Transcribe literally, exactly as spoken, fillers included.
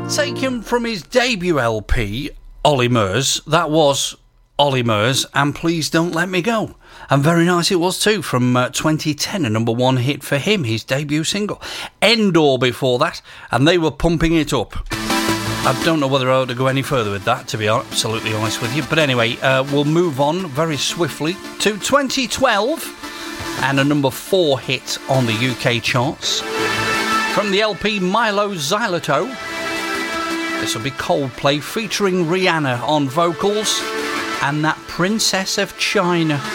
Taken from his debut L P, Ollie Murs, that was Ollie Murs and Please Don't Let Me Go. And very nice it was too, from uh, twenty ten, a number one hit for him, his debut single. Endor before that, and they were pumping it up. I don't know whether I ought to go any further with that, to be absolutely honest with you. But anyway, uh, we'll move on very swiftly to twenty twelve, and a number four hit on the U K charts. From the L P Milo Xyloto, this will be Coldplay featuring Rihanna on vocals and that Princess of China.